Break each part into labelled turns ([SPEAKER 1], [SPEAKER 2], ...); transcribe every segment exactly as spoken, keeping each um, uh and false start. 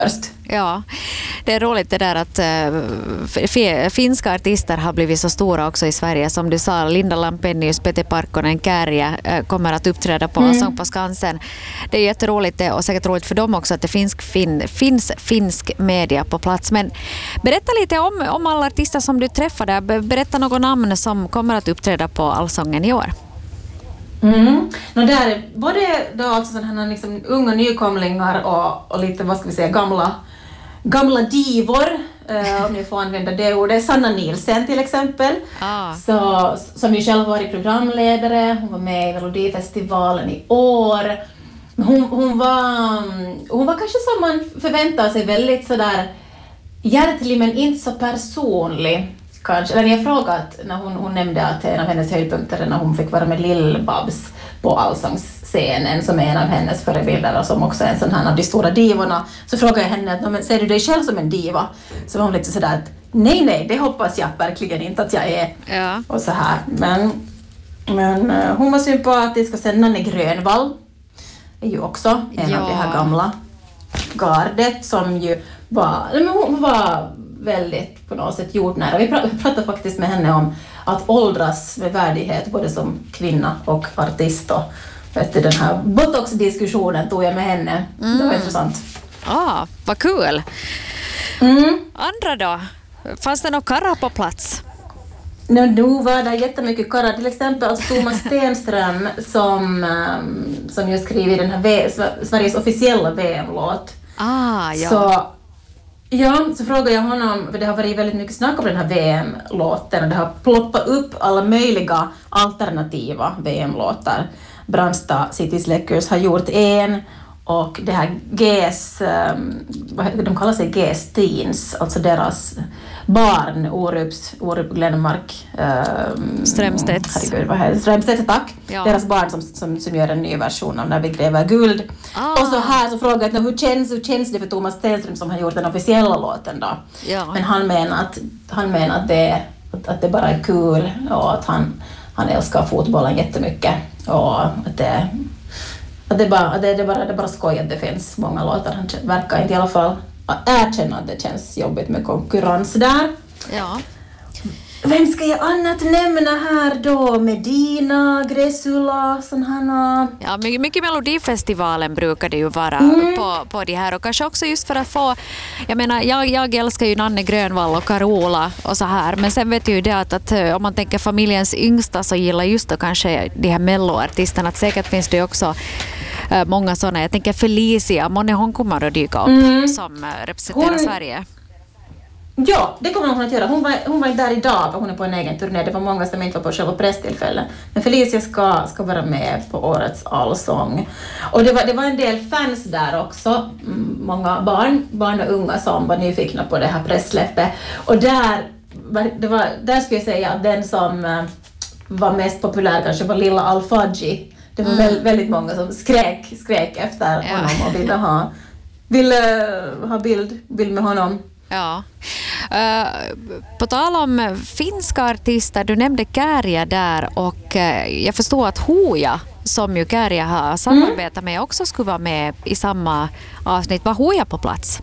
[SPEAKER 1] Ja, det är roligt det där att äh, finska artister har blivit så stora också i Sverige. Som du sa, Linda Lampenius, Pete Parkkonen, Kärja äh, kommer att uppträda på mm. Sång på Skansen. Det är jätteroligt det, och säkert roligt för dem också att det finsk, fin, finns finsk media på plats. Men berätta lite om, om alla artister som du träffade. Berätta något namn som kommer att uppträda på Allsången i år.
[SPEAKER 2] Mm. No, där både då alltså sådana liksom unga nykomlingar och, och lite, vad ska vi säga, gamla gamla divor, eh, om jag får använda det ordet. Sanna Nielsen till exempel, ah. så, som ju själv varit programledare. Hon var med i Melodifestivalen i år. Hon, hon, var, hon var kanske som man förväntar sig, väldigt sådär hjärtlig men inte så personlig. Kanske. Eller jag frågat när hon, hon nämnde att en av hennes höjdpunkter när hon fick vara med Lill-Babs på Allsångsscenen, som är en av hennes förebilder och som också är en sån här av de stora divorna. Så frågade jag henne att, men ser du dig själv som en diva? Så var hon lite sådär att nej, nej, det hoppas jag verkligen inte att jag är. Ja. Och så här. Men, men hon var sympatisk, och sen Nanne Grönvall är ju också en ja. av de här gamla gardet som ju var, men hon var väldigt på något sätt jordnära. Vi pratade faktiskt med henne om att åldras med värdighet både som kvinna och artist. Och efter den här botox-diskussionen tog jag med henne. Mm. Det var intressant.
[SPEAKER 1] Ah, vad kul.
[SPEAKER 2] Mm.
[SPEAKER 1] Andra då? Fanns det någon karra på plats?
[SPEAKER 2] Nu, nu var det jättemycket karra. Till exempel alltså Thomas Stenström som, um, som ju skriver den här v- Sveriges officiella V M-låt.
[SPEAKER 1] Ah, ja.
[SPEAKER 2] Så Ja, så frågade jag honom, för det har varit väldigt mycket snack om den här V M-låten och det har ploppat upp alla möjliga alternativa V M-låtar. Brandsta City Slickers har gjort en, och det här G S, de kallar sig G S Teens, alltså deras barn, Orups, Orup Glenmark, um,
[SPEAKER 1] Strömstedt.
[SPEAKER 2] Herregud, vad heter det? Strömstedt, tack. Ja. Deras barn som, som, som gör en ny version av När vi gräver guld. Ah. Och så här så frågade jag hur känns, hur känns det för Thomas Stenström som har gjort den officiella låten då? Ja. Men han menar att, han menar att, det, att, att det bara är kul, och att han, han älskar fotbollen jättemycket, och att det, att det, bara, att det, det, bara, det bara skoj att det finns många låtar. Han verkar inte i alla fall erkänna att det känns jobbigt med konkurrens där.
[SPEAKER 1] Ja.
[SPEAKER 2] Vem ska jag annat nämna här då? Medina, Gresula, sån här.
[SPEAKER 1] Ja, mycket, mycket Melodifestivalen brukar det ju vara mm. på, på de här, och kanske också just för att få, jag menar, jag, jag älskar ju Nanne Grönvall och Carola och så här, men sen vet ju det att, att om man tänker familjens yngsta så gillar just då kanske de här melloartisterna, att säkert finns det också äh, många sådana. Jag tänker Felicia, månne hon kommer att dyka upp mm. som äh, representerar hon... Sverige.
[SPEAKER 2] Ja, det kommer hon att göra. Hon var, hon var där idag, och hon är på en egen turné. Det var många som inte var på själva presstillfällen. Men Felicia ska, ska vara med på årets Allsång. Och det var, det var en del fans där också. Många barn, barn och unga som var nyfikna på det här presssläppet. Och där, det var, där skulle jag säga att den som var mest populär kanske var Lilla Al-Fadji. Det var mm. väldigt många som skrek, skrek efter ja. honom och ville ha, ville ha bild, bild med honom.
[SPEAKER 1] Ja. Uh, på tal om finska artister, du nämnde Kärja där, och uh, jag förstår att Hooja, som ju Kärja har samarbetat med, också skulle vara med i samma avsnitt. Var Hooja på plats?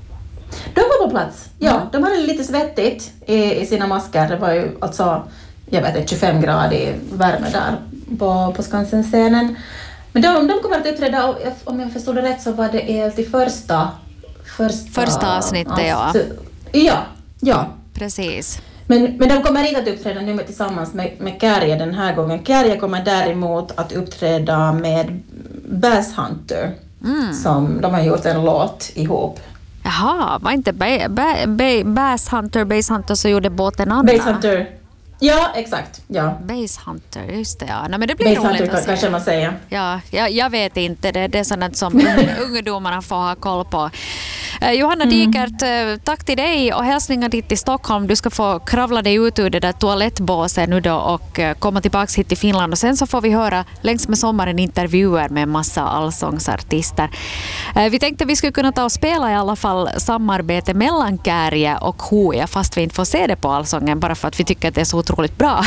[SPEAKER 2] De var på plats, ja. Mm. De hade lite svettigt i, i sina masker. Det var ju alltså, jag vet inte, tjugofem grader värme där på, på Skansen-scenen. Men de, de kommer att uppträda, om jag förstod det rätt så var det till första Första,
[SPEAKER 1] Första avsnittet, ja.
[SPEAKER 2] Ja, ja.
[SPEAKER 1] Precis.
[SPEAKER 2] Men, men de kommer inte att uppträda nu tillsammans med, med Kärja den här gången. Kärja kommer däremot att uppträda med Bass Hunter, mm. som de har gjort en låt ihop.
[SPEAKER 1] Jaha, var inte ba, ba, ba, Bass Hunter, Bass Hunter så gjorde båten Anna?
[SPEAKER 2] Bass Hunter. Ja, exakt. Ja.
[SPEAKER 1] Bass Hunter, just det. Ja. Nej, men det blir
[SPEAKER 2] Bass
[SPEAKER 1] roligt
[SPEAKER 2] Hunter,
[SPEAKER 1] att se.
[SPEAKER 2] Kanske man säger.
[SPEAKER 1] Ja, jag, jag vet inte. Det, det är sånt som ungdomarna får ha koll på. Eh, Johanna mm. Dikert, eh, tack till dig och hälsningar dit till Stockholm. Du ska få kravla dig ut ur det där toalettbåset nu då och eh, komma tillbaka hit till Finland. Och sen så får vi höra längs med sommaren intervjuer med en massa allsångsartister. Eh, vi tänkte vi skulle kunna ta och spela i alla fall samarbete mellan Kärja och Hooja, fast vi inte får se det på Allsången, bara för att vi tycker att det är så otroligt bra.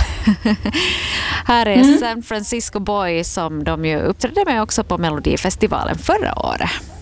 [SPEAKER 1] Här är mm. San Francisco Boy som de ju uppträdde med också på Melodifestivalen förra året.